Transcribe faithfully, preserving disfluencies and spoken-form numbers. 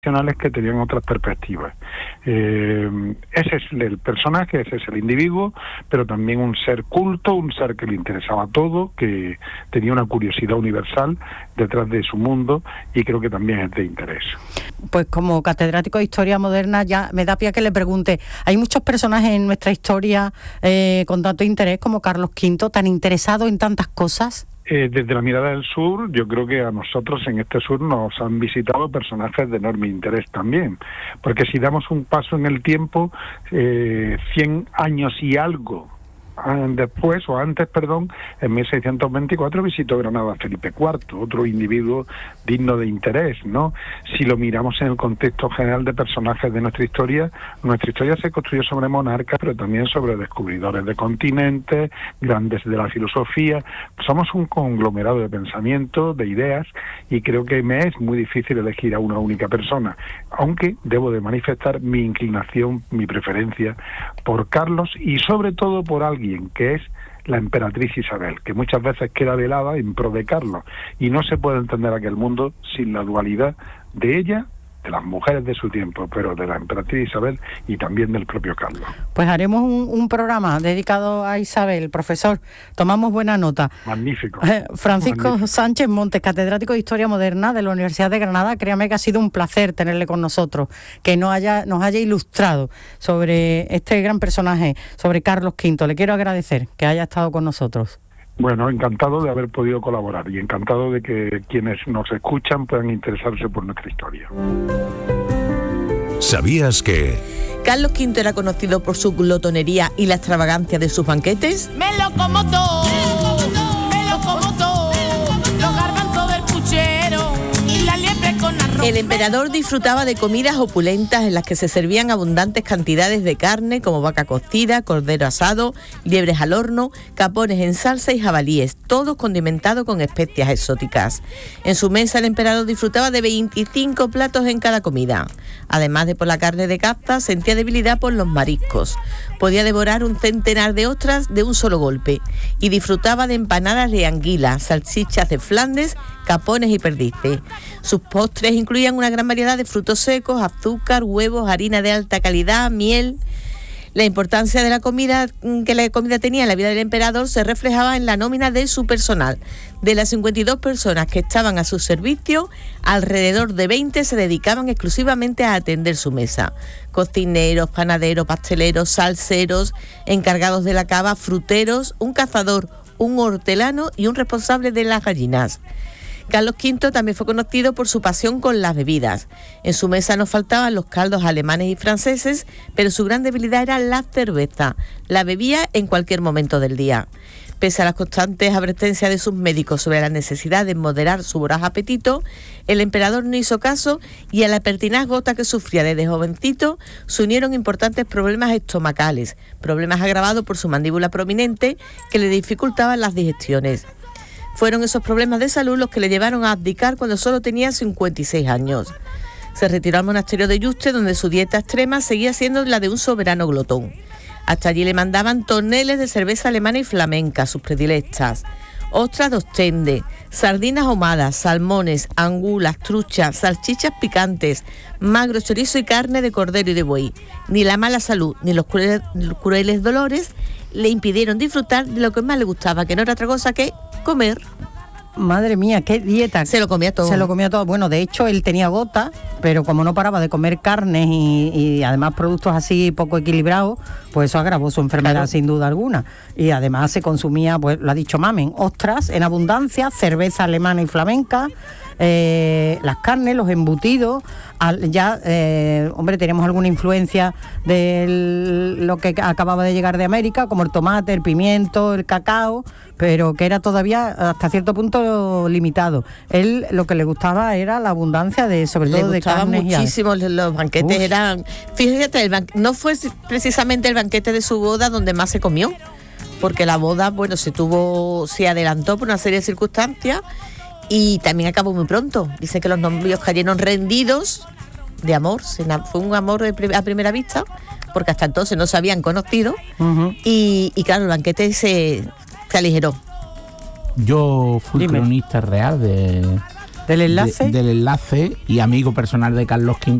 que tenían otras perspectivas. Eh, ese es el personaje, ese es el individuo, pero también un ser culto, un ser que le interesaba todo, que tenía una curiosidad universal detrás de su mundo, y creo que también es de interés. Pues como catedrático de Historia Moderna ya me da pie a que le pregunte, hay muchos personajes en nuestra historia eh, con tanto interés como Carlos quinto, tan interesado en tantas cosas. Eh, desde la mirada del sur, yo creo que a nosotros en este sur nos han visitado personajes de enorme interés también, porque si damos un paso en el tiempo, eh, cien años y algo después, o antes, perdón, en mil seiscientos veinticuatro visitó Granada Felipe cuarto, otro individuo digno de interés, ¿no? Si lo miramos en el contexto general de personajes de nuestra historia, nuestra historia se construyó sobre monarcas, pero también sobre descubridores de continentes, grandes de la filosofía. Somos un conglomerado de pensamientos, de ideas, y creo que me es muy difícil elegir a una única persona, aunque debo de manifestar mi inclinación, mi preferencia por Carlos, y sobre todo por alguien que es la emperatriz Isabel, que muchas veces queda velada en pro de Carlos, y no se puede entender aquel mundo sin la dualidad de ella, de las mujeres de su tiempo, pero de la emperatriz Isabel y también del propio Carlos. Pues haremos un, un programa dedicado a Isabel, profesor. Tomamos buena nota. Magnífico. Eh, Francisco Magnífico. Sánchez Montes, catedrático de Historia Moderna de la Universidad de Granada. Créame que ha sido un placer tenerle con nosotros, que nos haya, nos haya ilustrado sobre este gran personaje, sobre Carlos quinto. Le quiero agradecer que haya estado con nosotros. Bueno, encantado de haber podido colaborar y encantado de que quienes nos escuchan puedan interesarse por nuestra historia. ¿Sabías que Carlos quinto era conocido por su glotonería y la extravagancia de sus banquetes? Me lo como todo, me lo como todo, los garbanzos del puchero y la liebre con arroz. El emperador disfrutaba de comidas opulentas en las que se servían abundantes cantidades de carne como vaca cocida, cordero asado, liebres al horno, capones en salsa y jabalíes, todos condimentados con especias exóticas. En su mesa el emperador disfrutaba de veinticinco platos en cada comida. Además de por la carne de caza, sentía debilidad por los mariscos. Podía devorar un centenar de ostras de un solo golpe y disfrutaba de empanadas de anguila, salchichas de Flandes, capones y perdices. Sus postres incluían una gran variedad de frutos secos, azúcar, huevos, harina de alta calidad, miel. La importancia de la comida que la comida tenía en la vida del emperador se reflejaba en la nómina de su personal. De las cincuenta y dos personas que estaban a su servicio, alrededor de veinte se dedicaban exclusivamente a atender su mesa. Cocineros, panaderos, pasteleros, salseros, encargados de la cava, fruteros, un cazador, un hortelano y un responsable de las gallinas. Carlos quinto también fue conocido por su pasión con las bebidas. En su mesa no faltaban los caldos alemanes y franceses, pero su gran debilidad era la cerveza. La bebía en cualquier momento del día. Pese a las constantes advertencias de sus médicos sobre la necesidad de moderar su voraz apetito, el emperador no hizo caso y a la pertinaz gota que sufría desde jovencito se unieron importantes problemas estomacales, problemas agravados por su mandíbula prominente que le dificultaban las digestiones. Fueron esos problemas de salud los que le llevaron a abdicar cuando solo tenía cincuenta y seis años. Se retiró al monasterio de Yuste, donde su dieta extrema seguía siendo la de un soberano glotón. Hasta allí le mandaban toneles de cerveza alemana y flamenca, sus predilectas, ostras de Ostende, sardinas ahumadas, salmones, angulas, truchas, salchichas picantes, magro, chorizo y carne de cordero y de buey. Ni la mala salud ni los crueles, los crueles dolores le impidieron disfrutar de lo que más le gustaba, que no era otra cosa que comer. Madre mía, qué dieta. Se lo comía todo. Se lo comía todo. Bueno, de hecho, él tenía gota, pero como no paraba de comer carnes y, y además productos así poco equilibrados, pues eso agravó su enfermedad, claro, sin duda alguna. Y además se consumía, pues lo ha dicho Mamen, ostras en abundancia, cerveza alemana y flamenca, eh, las carnes, los embutidos. Al, ya, eh, hombre, tenemos alguna influencia de lo que acababa de llegar de América, como el tomate, el pimiento, el cacao, pero que era todavía hasta cierto punto limitado. Él lo que le gustaba era la abundancia de, sobre todo, de carnes. Muchísimo, y los banquetes Uf. eran... Fíjate, el ban... no fue precisamente el banquete de su boda donde más se comió, porque la boda, bueno, se tuvo, se adelantó por una serie de circunstancias y también acabó muy pronto. Dice que los novios cayeron rendidos de amor, fue un amor a primera vista, porque hasta entonces no se habían conocido, uh-huh. y, y claro, el banquete se, se aligeró. Yo fui Dime. cronista real de, ¿Del enlace? De, del enlace y amigo personal de Carlos V